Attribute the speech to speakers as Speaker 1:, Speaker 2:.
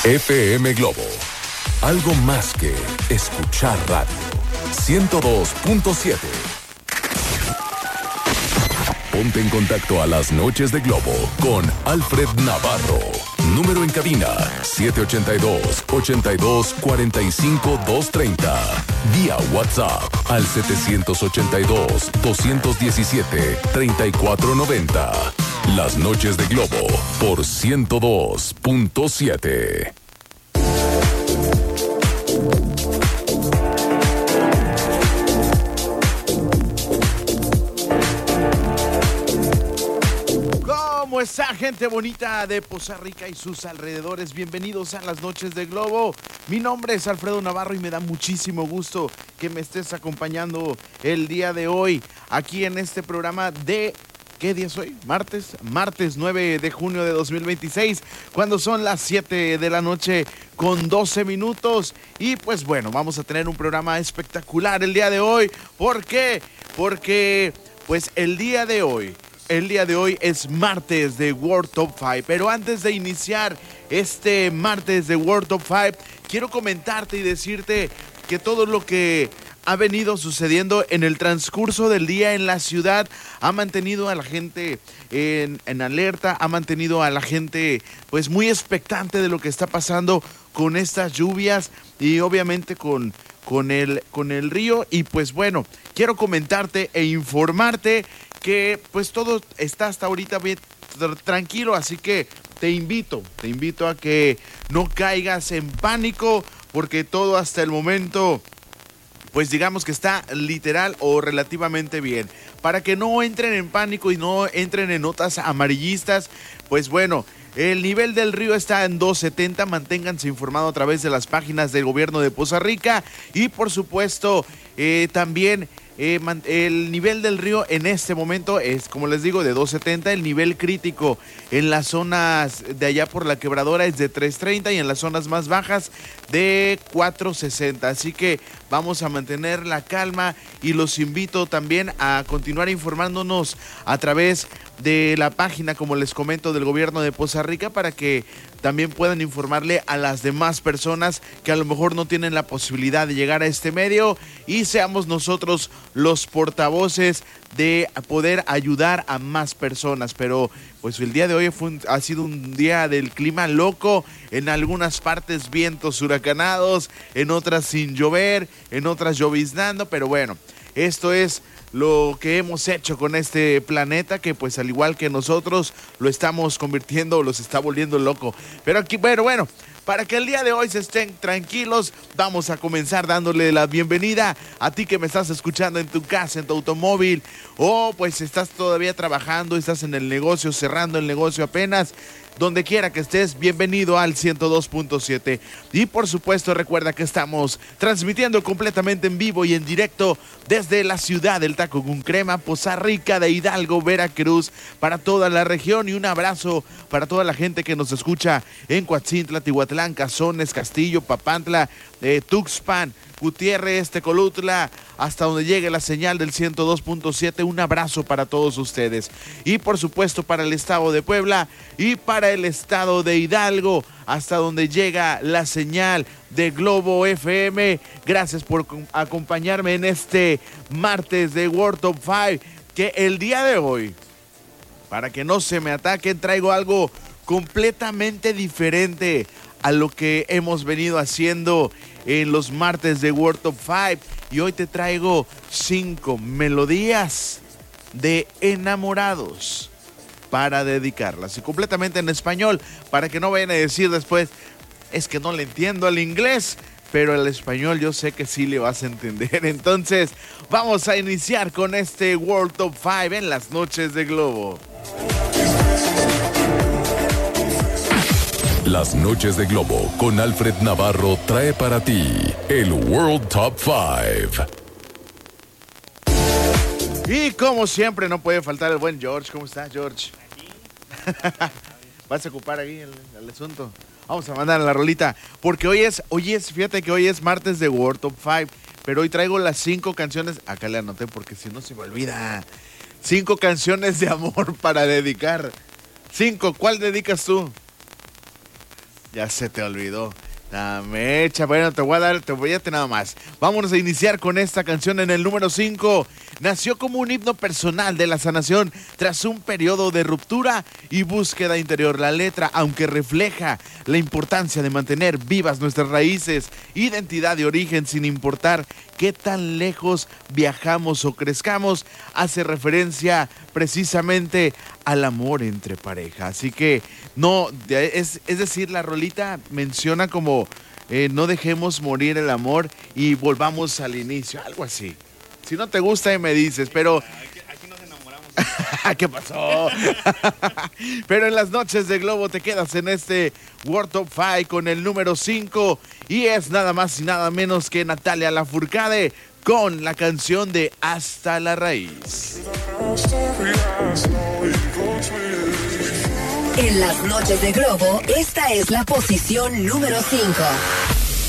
Speaker 1: FM Globo. Algo más que escuchar radio. 102.7. Ponte en contacto a las noches de Globo con Alfred Navarro. Número en cabina 782-82-45-230. Vía WhatsApp al 782-217-3490. Las noches de Globo por 102.7.
Speaker 2: ¿Cómo está, gente bonita de Poza Rica y sus alrededores? Bienvenidos a las noches de Globo. Mi nombre es Alfredo Navarro y me da muchísimo gusto que me estés acompañando el día de hoy aquí en este programa de... ¿Qué día es hoy? Martes 9 de junio de 2026, cuando son las 7 de la noche con 12 minutos. Y pues bueno, vamos a tener un programa espectacular el día de hoy. ¿Por qué? Porque pues el día de hoy es martes de World Top 5. Pero antes de iniciar este martes de World Top 5, quiero comentarte y decirte que todo lo que ha venido sucediendo en el transcurso del día en la ciudad ha mantenido a la gente en alerta, ha mantenido a la gente pues muy expectante de lo que está pasando con estas lluvias y obviamente con el río. Y pues bueno, quiero comentarte e informarte que pues todo está hasta ahorita bien tranquilo, así que te invito a que no caigas en pánico, porque todo hasta el momento pues digamos que está literal o relativamente bien. Para que no entren en pánico y no entren en notas amarillistas, pues bueno, el nivel del río está en 270, manténganse informados a través de las páginas del gobierno de Poza Rica y por supuesto también el nivel del río en este momento es, como les digo, de 270, el nivel crítico en las zonas de allá por la Quebradora es de 330 y en las zonas más bajas de 460, así que vamos a mantener la calma y los invito también a continuar informándonos a través de la página, como les comento, del gobierno de Poza Rica, para que también puedan informarle a las demás personas que a lo mejor no tienen la posibilidad de llegar a este medio y seamos nosotros los portavoces de poder ayudar a más personas. Pero pues el día de hoy ha sido un día del clima loco, en algunas partes vientos huracanados, en otras sin llover, en otras lloviznando, pero bueno, esto es lo que hemos hecho con este planeta que pues al igual que nosotros lo estamos convirtiendo, los está volviendo loco. Pero aquí, bueno, para que el día de hoy se estén tranquilos, vamos a comenzar dándole la bienvenida a ti que me estás escuchando en tu casa, en tu automóvil, o pues estás todavía trabajando, estás en el negocio, cerrando el negocio apenas. Donde quiera que estés, bienvenido al 102.7. Y por supuesto, recuerda que estamos transmitiendo completamente en vivo y en directo desde la ciudad del taco con crema, Poza Rica de Hidalgo, Veracruz, para toda la región. Y un abrazo para toda la gente que nos escucha en Coatzintla, Tihuatlán, Cazones, Castillo, Papantla, Tuxpan, Gutiérrez, Tecolutla, hasta donde llegue la señal del 102.7. Un abrazo para todos ustedes. Y por supuesto para el estado de Puebla y para el estado de Hidalgo, hasta donde llega la señal de Globo FM. Gracias por acompañarme en este martes de World Top 5, que el día de hoy, para que no se me ataquen, traigo algo completamente diferente a lo que hemos venido haciendo en los martes de World Top 5. Y hoy te traigo 5 melodías de enamorados para dedicarlas, y completamente en español, para que no vayan a decir después, es que no le entiendo al inglés, pero el español yo sé que sí le vas a entender. Entonces vamos a iniciar con este World Top 5 en las noches de Globo.
Speaker 1: Las noches de Globo con Alfred Navarro trae para ti el World Top 5.
Speaker 2: Y como siempre no puede faltar el buen George. ¿Cómo estás, George? ¿Vas a ocupar ahí el asunto? Vamos a mandar la rolita, porque hoy es, fíjate que hoy es martes de World Top 5, pero hoy traigo las 5 canciones, acá le anoté porque si no se me olvida, 5 canciones de amor para dedicar. 5, ¿cuál dedicas tú? Ya se te olvidó. La mecha, bueno, te voy a tener nada más. Vámonos a iniciar con esta canción en el número 5. Nació como un himno personal de la sanación tras un periodo de ruptura y búsqueda interior. La letra, aunque refleja la importancia de mantener vivas nuestras raíces, identidad de origen sin importar qué tan lejos viajamos o crezcamos, hace referencia precisamente al amor entre pareja. Así que no, es decir, la rolita menciona como no dejemos morir el amor y volvamos al inicio, algo así. Si no te gusta me dices, pero
Speaker 3: Aquí nos enamoramos.
Speaker 2: ¿qué pasó? Pero en las noches de Globo te quedas en este World Top 5 con el número 5 y es nada más y nada menos que Natalia Lafourcade con la canción de Hasta la Raíz.
Speaker 4: En las noches de Globo, esta es la posición número 5.